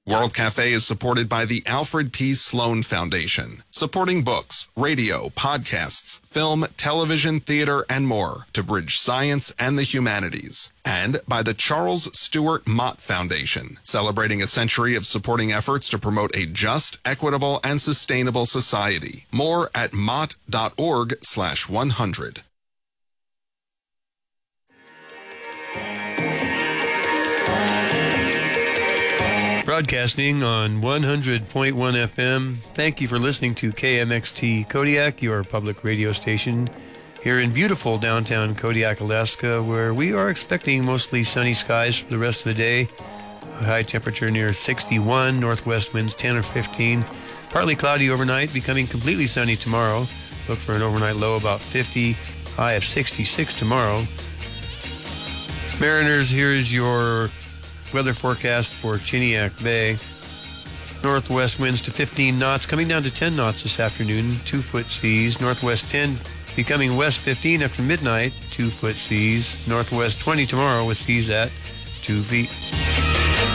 World Cafe is supported by the Alfred P. Sloan Foundation, supporting books, radio, podcasts, film, television, theater, and more to bridge science and the humanities. And by the Charles Stewart Mott Foundation, celebrating a century of supporting efforts to promote a just, equitable, and sustainable society. More at mott.org/100. Broadcasting on 100.1 FM. Thank you for listening to KMXT Kodiak, your public radio station, here in beautiful downtown Kodiak, Alaska, where we are expecting mostly sunny skies for the rest of the day. A high temperature near 61, northwest winds 10 or 15. Partly cloudy overnight, becoming completely sunny tomorrow. Look for an overnight low about 50, high of 66 tomorrow. Mariners, here's your weather forecast for Chiniak Bay. Northwest winds to 15 knots, coming down to 10 knots this afternoon, 2-foot seas. Northwest 10, becoming west 15 after midnight, 2-foot seas. Northwest 20 tomorrow with seas at 2 feet.